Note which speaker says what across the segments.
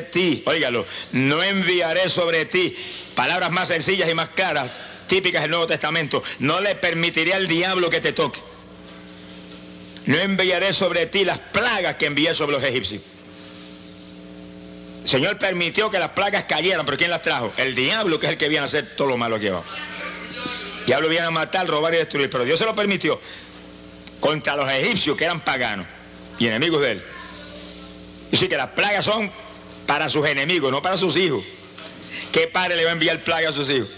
Speaker 1: ti, óigalo, no enviaré sobre ti, palabras más sencillas y más claras, típicas del Nuevo Testamento, no le permitiré al diablo que te toque. No enviaré sobre ti las plagas que envié sobre los egipcios. El Señor permitió que las plagas cayeran, pero ¿quién las trajo? El diablo, que es el que viene a hacer todo lo malo aquí abajo. El diablo viene a matar, robar y destruir, pero Dios se lo permitió contra los egipcios, que eran paganos y enemigos de él. Y sí que las plagas son para sus enemigos, no para sus hijos. ¿Qué padre le va a enviar plagas a sus hijos?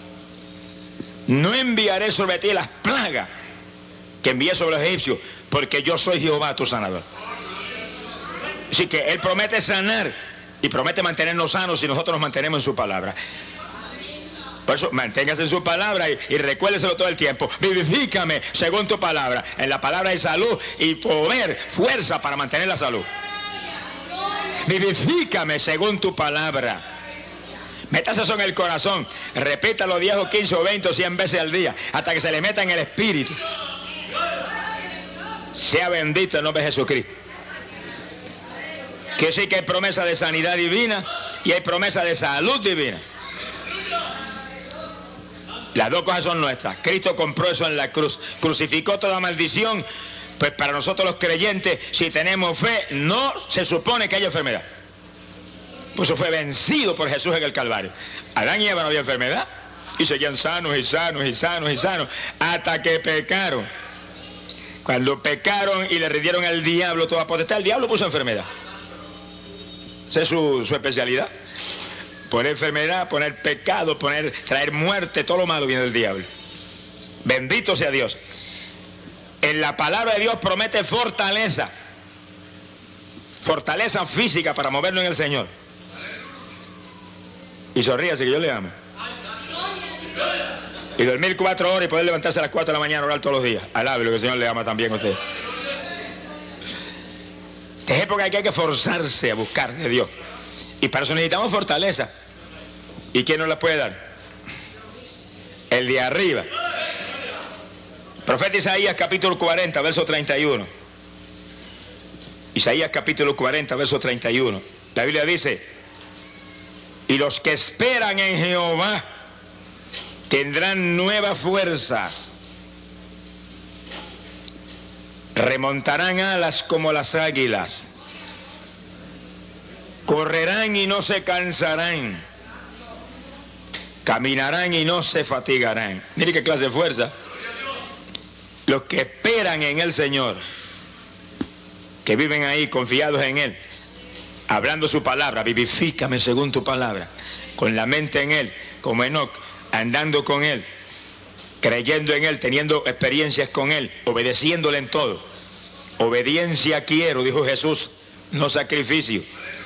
Speaker 1: No enviaré sobre ti las plagas que envié sobre los egipcios, porque yo soy Jehová tu sanador. Así que Él promete sanar y promete mantenernos sanos si nosotros nos mantenemos en su palabra. Por eso, manténgase en su palabra y recuérdeselo todo el tiempo. Vivifícame según tu palabra. En la palabra hay salud y poder, fuerza para mantener la salud. Vivifícame según tu palabra. Métase eso en el corazón. Repítalo 10 o 15 o 20 o 100 veces al día, hasta que se le meta en el espíritu. Sea bendito el nombre de Jesucristo. Que sí que hay promesa de sanidad divina y hay promesa de salud divina. Las dos cosas son nuestras. Cristo compró eso en la cruz. Crucificó toda maldición. Pues para nosotros los creyentes, si tenemos fe, no se supone que haya enfermedad. Pues eso fue vencido por Jesús en el Calvario. Adán y Eva no había enfermedad. Y seguían sanos y sanos y sanos y sanos. Hasta que pecaron. Cuando pecaron y le rindieron al diablo toda potestad, el diablo puso enfermedad. Esa es su especialidad. Poner enfermedad, poner pecado, traer muerte, todo lo malo viene del diablo. Bendito sea Dios. En la palabra de Dios promete fortaleza. Fortaleza física para movernos en el Señor. Y sonríase que yo le amo. Y dormir 4 horas y poder levantarse a las 4 de la mañana a orar todos los días. Alábelo, que el Señor le ama también a usted. Esta es época en que hay que forzarse a buscar de Dios. Y para eso necesitamos fortaleza. ¿Y quién nos la puede dar? El de arriba. Profeta Isaías capítulo 40, verso 31. Isaías capítulo 40, verso 31. La Biblia dice: y los que esperan en Jehová tendrán nuevas fuerzas. Remontarán alas como las águilas. Correrán y no se cansarán. Caminarán y no se fatigarán. Mire qué clase de fuerza. Los que esperan en el Señor, que viven ahí confiados en Él, hablando su palabra, vivifícame según tu palabra, con la mente en Él, como Enoc, andando con Él, creyendo en Él, teniendo experiencias con Él, obedeciéndole en todo. Obediencia quiero, dijo Jesús, no sacrificio.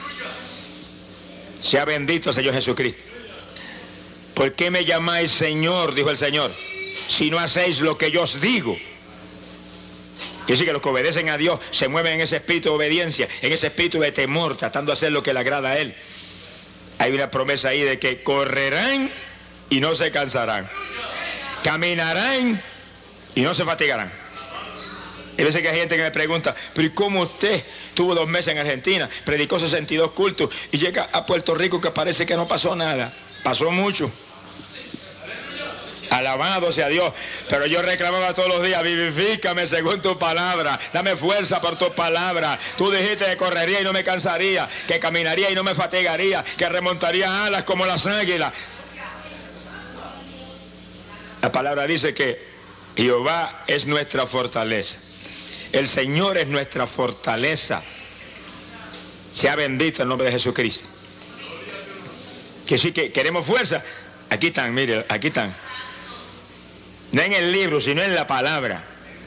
Speaker 1: Sea bendito Señor Jesucristo. ¿Por qué me llamáis Señor? Dijo el Señor, si no hacéis lo que yo os digo. Quiere decir que los que obedecen a Dios se mueven en ese espíritu de obediencia, en ese espíritu de temor, tratando de hacer lo que le agrada a Él. Hay una promesa ahí de que correrán y no se cansarán. Caminarán y no se fatigarán. Y a veces que hay gente que me pregunta, pero ¿y cómo usted tuvo 2 meses en Argentina, predicó 62 cultos y llega a Puerto Rico que parece que no pasó nada? Pasó mucho. Alabado sea Dios. Pero yo reclamaba todos los días, vivifícame según tu palabra, dame fuerza por tu palabra. Tú dijiste que correría y no me cansaría, que caminaría y no me fatigaría, que remontaría alas como las águilas. La palabra dice que Jehová es nuestra fortaleza. El Señor es nuestra fortaleza. Sea bendito el nombre de Jesucristo. Que sí que queremos fuerza. Aquí están, mire, aquí están. No en el libro, sino en la palabra.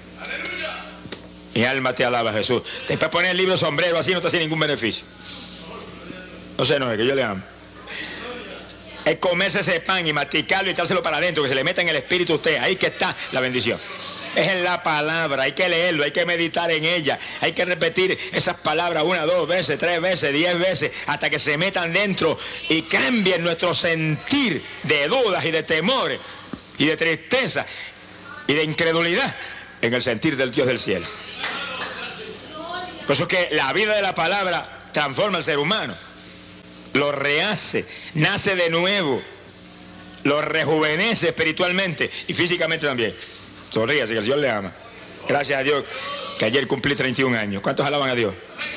Speaker 1: Mi alma te alaba, Jesús. Te puedes poner el libro sombrero así, no te hace ningún beneficio. No sé, no es que yo le amo. Es comerse ese pan y masticarlo y echárselo para adentro, que se le meta en el espíritu a usted. Ahí que está la bendición. Es en la palabra, hay que leerlo, hay que meditar en ella, hay que repetir esas palabras 1, 2 veces, 3 veces, 10 veces, hasta que se metan dentro y cambien nuestro sentir de dudas y de temores y de tristeza y de incredulidad en el sentir del Dios del cielo. Por eso es que la vida de la palabra transforma al ser humano. lo rehace, nace de nuevo, lo rejuvenece espiritualmente y físicamente también. Sonríase, que el Señor le ama. Gracias a Dios que ayer cumplí 31 años. ¿Cuántos alaban a Dios?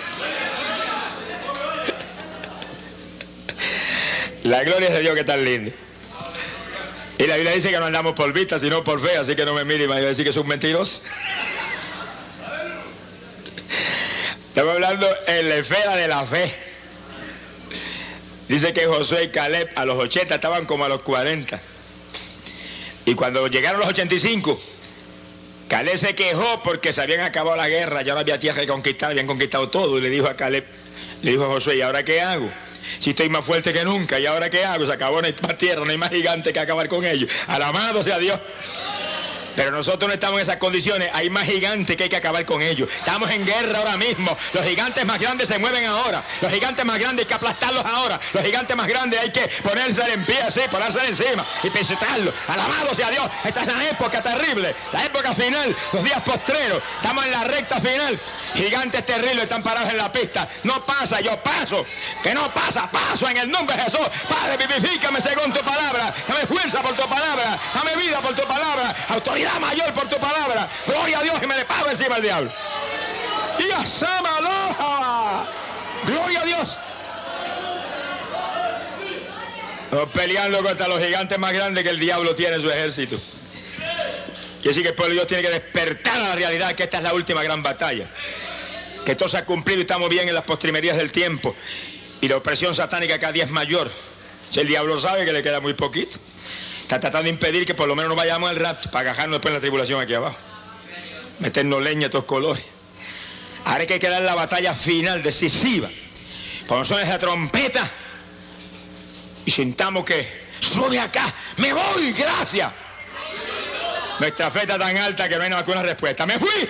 Speaker 1: La gloria es de Dios, que tan lindo. Y la Biblia dice que no andamos por vista, sino por fe, así que no me mire y me va a decir que es un mentiroso. Estamos hablando en la esfera de la fe. Dice que Josué y Caleb a los 80 estaban como a los 40. Y cuando llegaron los 85, Caleb se quejó porque se habían acabado la guerra, ya no había tierra que conquistar, habían conquistado todo. Y le dijo a Caleb, le dijo a Josué, ¿y ahora qué hago? Si estoy más fuerte que nunca, ¿y ahora qué hago? Se acabó, no hay más tierra, no hay más gigante que acabar con ellos. Alabado sea Dios. Pero nosotros no estamos en esas condiciones, hay más gigantes que hay que acabar con ellos. Estamos en guerra ahora mismo, los gigantes más grandes se mueven ahora, los gigantes más grandes hay que aplastarlos ahora, los gigantes más grandes hay que ponerse en pie así, ponerse encima y pisotearlos. Alabado sea Dios, esta es la época terrible, la época final, los días postreros, estamos en la recta final. Gigantes terribles están parados en la pista, no pasa, yo paso, que no pasa, paso en el nombre de Jesús. Padre, vivifícame según tu palabra, dame fuerza por tu palabra, dame vida por tu palabra, autoridad mayor por tu palabra. Gloria a Dios, y me le paro encima al diablo. Y asámalo. Gloria a Dios. Estamos peleando contra los gigantes más grandes que el diablo tiene en su ejército. Y así que el pueblo de Dios tiene que despertar a la realidad que esta es la última gran batalla. Que todo se ha cumplido y estamos bien en las postrimerías del tiempo. Y la opresión satánica cada día es mayor. Si el diablo sabe que le queda muy poquito, está tratando de impedir que por lo menos no vayamos al rapto para agajarnos después en la tribulación aquí abajo. Meternos leña de todos colores. Ahora hay que dar la batalla final, decisiva. Cuando suene esa trompeta y sintamos que sube acá, me voy, gracias. Nuestra fe está tan alta que no hay nada que una respuesta. ¡Me fui!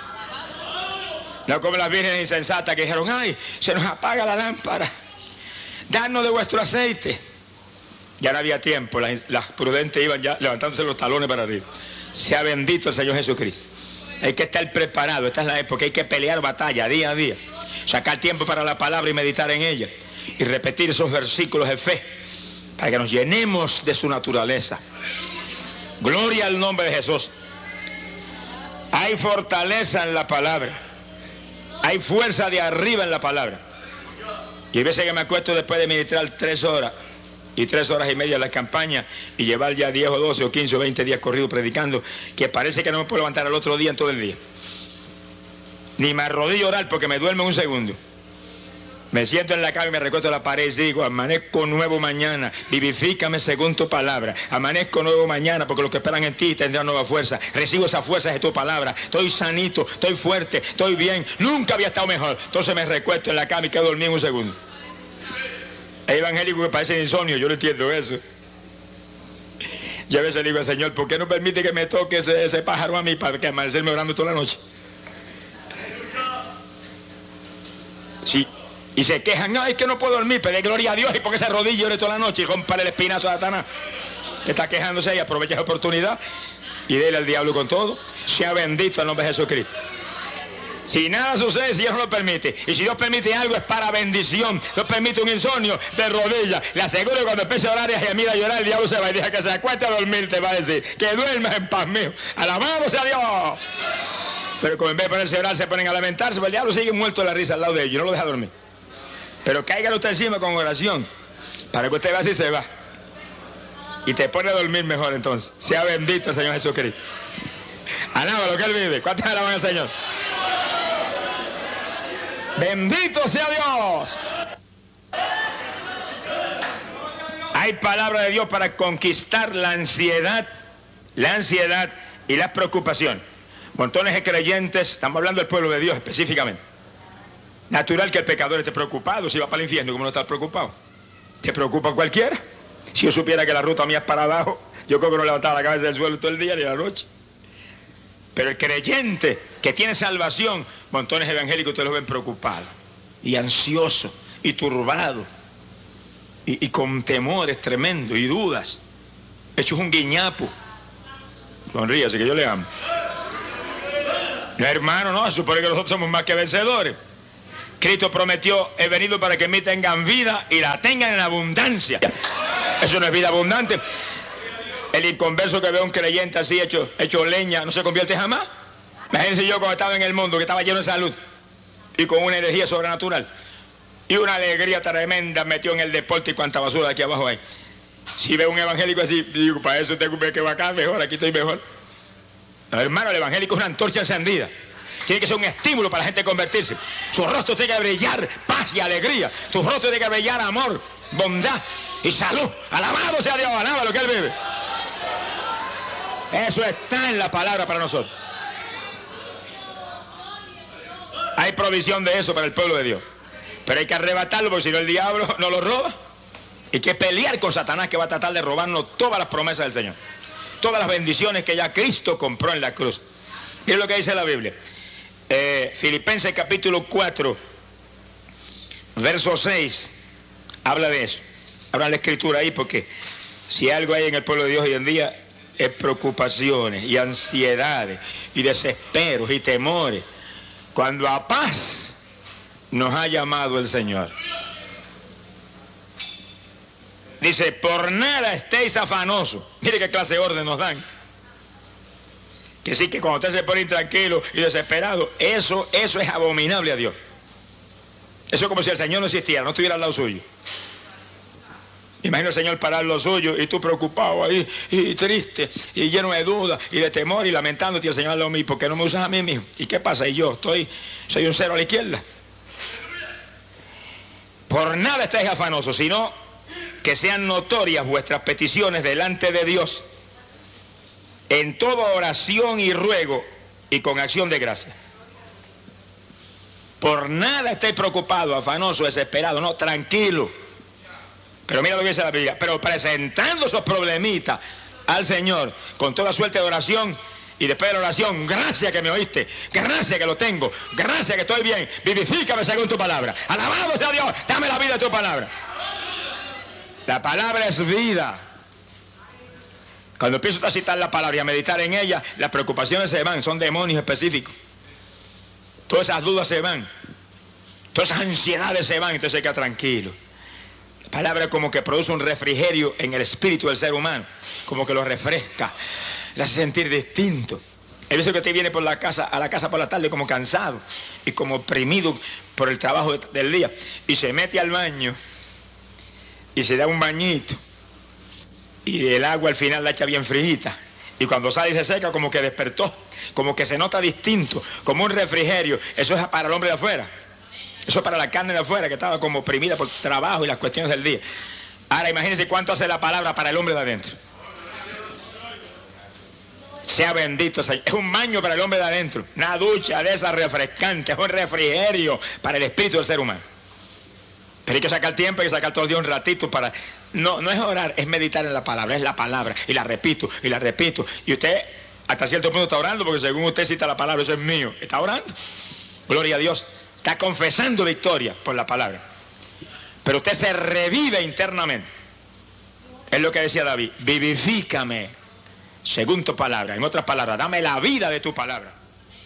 Speaker 1: No como las vírgenes insensatas que dijeron, ay, se nos apaga la lámpara. Danos de vuestro aceite. Ya no había tiempo, las prudentes iban ya levantándose los talones para arriba. Sea bendito el Señor Jesucristo. Hay que estar preparado, esta es la época, hay que pelear batalla día a día. Sacar tiempo para la palabra y meditar en ella. Y repetir esos versículos de fe, para que nos llenemos de su naturaleza. Gloria al nombre de Jesús. Hay fortaleza en la palabra. Hay fuerza de arriba en la palabra. Y hay veces que me acuesto después de ministrar 3 horas. Y 3 horas y media en la campaña y llevar ya 10 o 12 o 15 o 20 días corridos predicando, que parece que no me puedo levantar al otro día en todo el día. Ni me arrodillo a orar porque me duermo en un segundo. Me siento en la cama y me recuesto a la pared y digo, amanezco nuevo mañana, vivifícame según tu palabra. Amanezco nuevo mañana porque los que esperan en ti tendrán nueva fuerza. Recibo esa fuerza de tu palabra. Estoy sanito, estoy fuerte, estoy bien. Nunca había estado mejor. Entonces me recuesto en la cama y quedo dormido en un segundo. Hay evangélicos que parecen insomnio, yo no entiendo eso. Yo a veces le digo al Señor, ¿por qué no permite que me toque ese pájaro a mí para que amanecerme orando toda la noche? Sí. Y se quejan, no, es que no puedo dormir, pero gloria a Dios, y porque se arrodilla y ore toda la noche y rompa el espinazo a Satanás, que está quejándose, y aprovecha la oportunidad y dele al diablo con todo. Sea bendito el nombre de Jesucristo. Si nada sucede, si Dios no lo permite, y si Dios permite algo es para bendición. Dios permite un insomnio de rodillas, le aseguro que cuando empiece a orar y a gemir, a llorar, el diablo se va y deja que se acueste a dormir, te va a decir que duermas en paz mío. Alabado sea Dios. Pero como en vez de ponerse a orar se ponen a lamentarse, pues el diablo sigue muerto de la risa al lado de ellos, no lo deja dormir. Pero cáigale usted encima con oración, para que usted vea si se va y te pone a dormir mejor. Entonces sea bendito el Señor Jesucristo. Alaba lo que Él vive. ¿Cuántos alaban al Señor? Bendito sea Dios. Hay palabra de Dios para conquistar la ansiedad y la preocupación. Montones de creyentes, estamos hablando del pueblo de Dios específicamente. Natural que el pecador esté preocupado. Si va para el infierno, ¿cómo no estar preocupado? ¿Te preocupa cualquiera? Si yo supiera que la ruta mía es para abajo, yo creo que no levantaba la cabeza del suelo todo el día ni la noche. Pero el creyente que tiene salvación, montones de evangélicos ustedes los ven preocupados y ansiosos y turbados y con temores tremendos y dudas, hechos un guiñapo. Sonríase que yo le amo. No, hermano, no, se supone que nosotros somos más que vencedores. Cristo prometió: he venido para que en mí tengan vida y la tengan en abundancia. Eso no es vida abundante. El inconverso que ve a un creyente así hecho leña, ¿no se convierte jamás? Imagínense yo cuando estaba en el mundo, que estaba lleno de salud y con una energía sobrenatural y una alegría tremenda, metió en el deporte y cuánta basura de aquí abajo hay. Si veo un evangélico así, digo, para eso tengo que vacar mejor, aquí estoy mejor. No, hermano, el evangélico es una antorcha encendida. Tiene que ser un estímulo para la gente convertirse. Su rostro tiene que brillar paz y alegría. Tu rostro tiene que brillar amor, bondad y salud. Alabado sea Dios, alaba lo que Él vive. Eso está en la palabra para nosotros. Hay provisión de eso para el pueblo de Dios. Pero hay que arrebatarlo, porque si no el diablo no lo roba. Hay que pelear con Satanás, que va a tratar de robarnos todas las promesas del Señor. Todas las bendiciones que ya Cristo compró en la cruz. Y es lo que dice la Biblia. Filipenses capítulo 4, verso 6, habla de eso. Habla la escritura ahí, porque si algo hay en el pueblo de Dios hoy en día es preocupaciones y ansiedades y desesperos y temores, cuando a paz nos ha llamado el Señor. Dice: por nada estéis afanosos. Mire qué clase de orden nos dan. Que sí, que cuando usted se pone intranquilo y desesperado, eso es abominable a Dios. Eso es como si el Señor no existiera, no estuviera al lado suyo. Imagina el Señor parar lo suyo y tú preocupado ahí, y triste, y lleno de dudas, y de temor, y lamentándote, y el Señor lo mismo: ¿por qué no me usas a mí mismo? ¿Y qué pasa? Y yo soy un cero a la izquierda. Por nada estáis afanosos, sino que sean notorias vuestras peticiones delante de Dios, en toda oración y ruego, y con acción de gracia. Por nada estéis preocupados, afanosos, desesperados, no, tranquilo. Pero mira lo que dice la Biblia: pero presentando esos problemitas al Señor con toda suerte de oración, y después de la oración: gracias que me oíste, gracias que lo tengo, gracias que estoy bien, vivifícame según tu palabra. Alabado sea Dios, dame la vida de tu palabra. La palabra es vida. Cuando empiezo a citar la palabra y a meditar en ella, las preocupaciones se van, son demonios específicos. Todas esas dudas se van, todas esas ansiedades se van, entonces hay que estar tranquilo. La palabra como que produce un refrigerio en el espíritu del ser humano, como que lo refresca, le hace sentir distinto. Hay veces que usted viene a la casa por la tarde como cansado y como oprimido por el trabajo del día, y se mete al baño y se da un bañito, y el agua al final la echa bien frijita, y cuando sale y se seca, como que despertó, como que se nota distinto, como un refrigerio. Eso es para el hombre de afuera, eso es para la carne de afuera, que estaba como oprimida por trabajo y las cuestiones del día. Ahora imagínense cuánto hace la palabra para el hombre de adentro. Sea bendito, es un baño para el hombre de adentro, una ducha de esas refrescantes, es un refrigerio para el espíritu del ser humano. Pero hay que sacar tiempo, hay que sacar todo el día un ratito para... No es orar, es meditar en la palabra, es la palabra, y la repito, y la repito. Y usted hasta cierto punto está orando, porque según usted cita la palabra, eso es mío. Está orando, gloria a Dios, está confesando victoria por la palabra. Pero usted se revive internamente. Es lo que decía David: vivifícame según tu palabra. En otras palabras, dame la vida de tu palabra.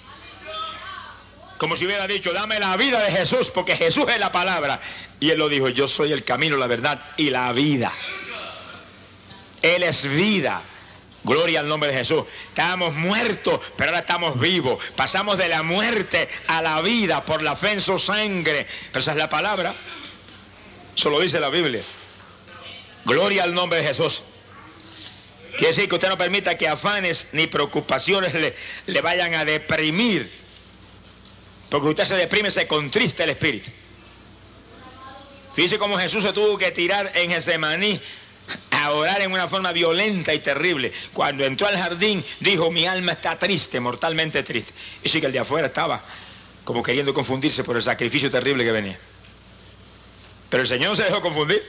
Speaker 1: Como si hubiera dicho: dame la vida de Jesús, porque Jesús es la palabra. Y Él lo dijo: yo soy el camino, la verdad y la vida. Él es vida. Gloria al nombre de Jesús. Estábamos muertos, pero ahora estamos vivos. Pasamos de la muerte a la vida por la fe en su sangre. Pero esa es la palabra. Eso lo dice la Biblia. Gloria al nombre de Jesús. Quiere decir que usted no permita que afanes ni preocupaciones le vayan a deprimir. Porque usted se deprime, se contrista el espíritu. Fíjese cómo Jesús se tuvo que tirar en Getsemaní a orar en una forma violenta y terrible. Cuando entró al jardín, dijo: mi alma está triste, mortalmente triste. Y sí que el de afuera estaba como queriendo confundirse por el sacrificio terrible que venía. Pero el Señor no se dejó confundir.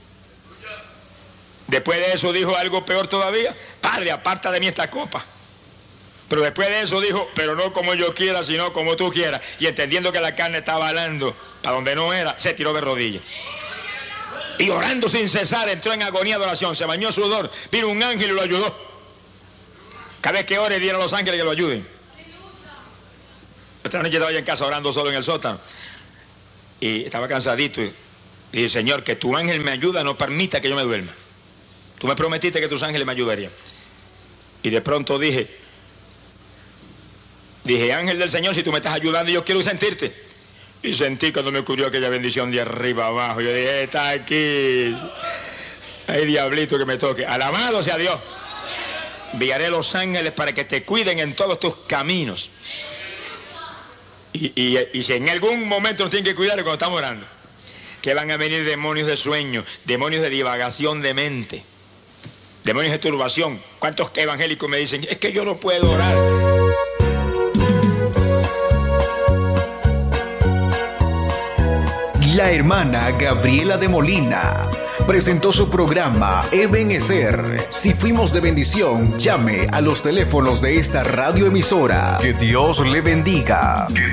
Speaker 1: Después de eso dijo algo peor todavía: Padre, aparta de mí esta copa. Pero después de eso dijo: pero no como yo quiera, sino como tú quieras. Y entendiendo que la carne estaba alando para donde no era, se tiró de rodillas. Y orando sin cesar, entró en agonía de oración, se bañó sudor, vino un ángel y lo ayudó. Cada vez que ore, dieron a los ángeles que lo ayuden. Esta noche estaba en casa orando solo en el sótano. y estaba cansadito. Y dije, Señor, que tu ángel me ayuda, no permita que yo me duerma. Tú me prometiste que tus ángeles me ayudarían. Y de pronto dije, ángel del Señor, si tú me estás ayudando, yo quiero sentirte. Y sentí cuando me ocurrió aquella bendición de arriba abajo. Yo dije, está aquí. Ay, diablito que me toque. Alabado sea Dios. Enviaré los ángeles para que te cuiden en todos tus caminos. Y si en algún momento nos tienen que cuidar es cuando estamos orando. Que van a venir demonios de sueño, demonios de divagación de mente, demonios de turbación. ¿Cuántos evangélicos me dicen, es que yo no puedo orar?
Speaker 2: La hermana Gabriela de Molina presentó su programa Ebenecer. Si fuimos de bendición, llame a los teléfonos de esta radioemisora. Que Dios le bendiga.